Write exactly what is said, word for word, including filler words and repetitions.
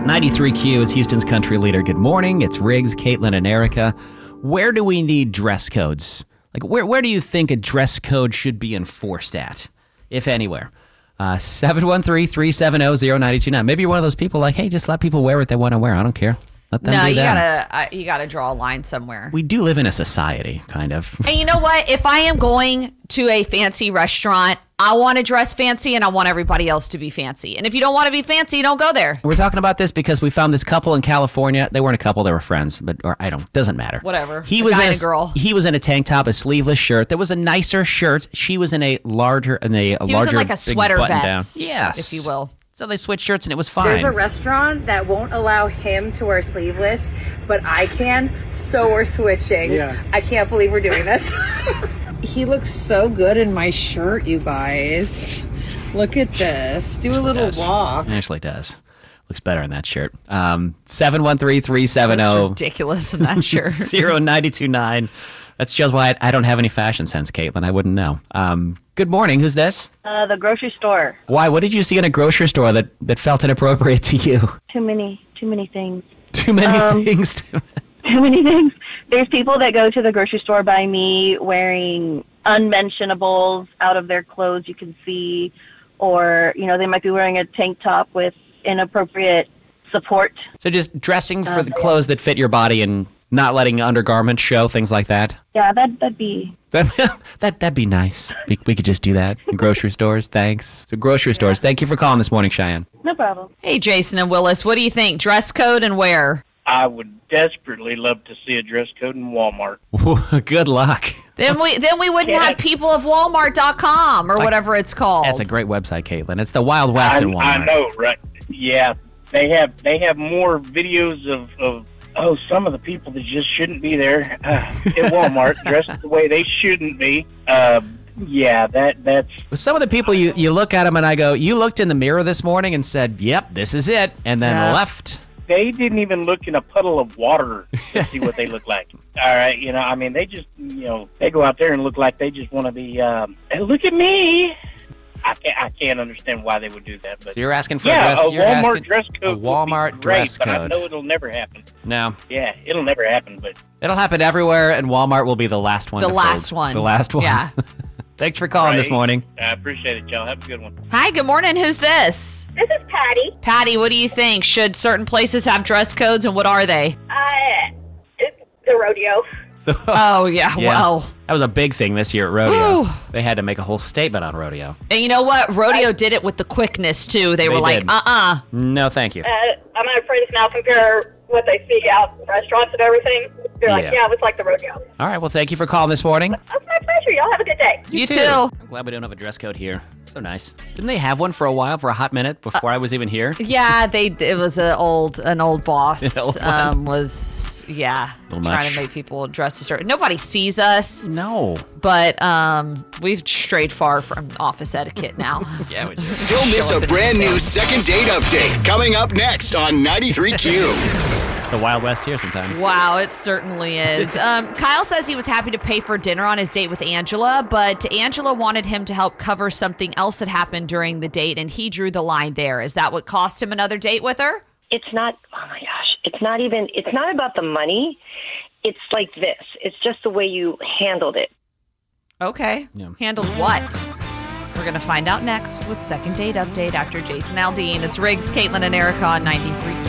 ninety-three Q is Houston's country leader. Good morning. It's Riggs, Caitlin, and Erica. Where do we need dress codes? Like, where where do you think a dress code should be enforced at, if anywhere? Uh, seven one three, three seven zero, zero nine two nine. Maybe you're one of those people like, hey, just let people wear what they want to wear. I don't care. Let them no, do you them. gotta uh, you gotta draw a line somewhere. We do live in a society, kind of. And you know what? If I am going to a fancy restaurant, I want to dress fancy and I want everybody else to be fancy. And if you don't want to be fancy, don't go there. We're talking about this because we found this couple in California. They weren't a couple; they were friends. But or I don't. Doesn't matter. Whatever. He a was guy in and a girl. He was in a tank top, a sleeveless shirt. That was a nicer shirt. She was in a larger, in a, a He larger, was in like a big sweater button vest, down. Yes, if you will. So they switched shirts and it was fine. There's a restaurant that won't allow him to wear sleeveless, but I can, so we're switching. Yeah. I can't believe we're doing this. He looks so good in my shirt, you guys. Look at this. Do a little does. walk. It actually does. Looks better in that shirt. Um, seven one three, three seven Looks zero, ridiculous in that shirt. zero nine two nine. That's just why I, I don't have any fashion sense, Caitlin. I wouldn't know. Um, good morning. Who's this? Uh, the grocery store. Why? What did you see in a grocery store that, that felt inappropriate to you? Too many, too many things. Too many Um, things. To... Too many things. There's people that go to the grocery store by me wearing unmentionables out of their clothes you can see, or, you know, they might be wearing a tank top with inappropriate support. So just dressing for Uh, the clothes that fit your body and not letting undergarments show, things like that. Yeah, that, that'd be... That, that, that'd be nice. We, we could just do that in grocery stores. Thanks. So grocery stores. Thank you for calling this morning, Cheyenne. No problem. Hey, Jason and Willis, what do you think? Dress code and where? I would desperately love to see a dress code in Walmart. Good luck. Then we then we wouldn't Yeah. have people of Walmart dot com or like- whatever it's called. That's a great website, Caitlin. It's the Wild West I, in Walmart. I know, right? Yeah, they have they have more videos of, of oh some of the people that just shouldn't be there uh, at Walmart dressed the way they shouldn't be. Uh, yeah, that that's With some of the people, you, you look at them and I go, you looked in the mirror this morning and said, yep, this is it, and then Yeah. left. they didn't even look in a puddle of water to see what they look like. All right, you know, I mean, they just, you know, they go out there and look like they just want to be, um, hey, look at me. I can't, I can't understand why they would do that. But So you're asking for yeah, a dress a you're Walmart asking, dress a code. Walmart would be great, dress but I code. know it'll never happen. No. Yeah, it'll never happen. But It'll happen everywhere, and Walmart will be the last one The to last fold. one. The last one. Yeah. Thanks for calling this Right. morning. I appreciate it, y'all. Have a good one. Hi, good morning. Who's this? This is Patty. Patty, what do you think? Should certain places have dress codes, and what are they? Uh, it's the rodeo. Oh, yeah, Yeah. well. That was a big thing this year at Rodeo. Whew. They had to make a whole statement on Rodeo. And you know what? Rodeo did it with the quickness, too. They, They were like, did. uh-uh. No, thank you. Uh, I'm not afraid to now compare what they see out in restaurants and everything. They're like, Yeah. yeah, it was like the rodeo. All right, well, thank you for calling this morning. That's my pleasure. Y'all have a good day. You, too. I'm glad we don't have a dress code here. So nice. Didn't they have one for a while, for a hot minute, before I was even here? Yeah, they. It was an old, an old boss. An old one. um, was yeah, Little trying much. to make people dress a certain. Nobody sees us, No. but um, we've strayed far from office etiquette now. Yeah, we do. Don't miss a brand new second date update coming up next on ninety-three Q. The Wild West here sometimes. Wow, it certainly is. Um, Kyle says he was happy to pay for dinner on his date with Angela, but Angela wanted him to help cover something else that happened during the date, and he drew the line there. Is that what cost him another date with her? It's not, oh my gosh, it's not even, it's not about the money. It's like this. It's just the way you handled it. Okay. Yeah. Handled what? We're going to find out next with Second Date Update after Jason Aldean. It's Riggs, Caitlin, and Erica on ninety-three Q.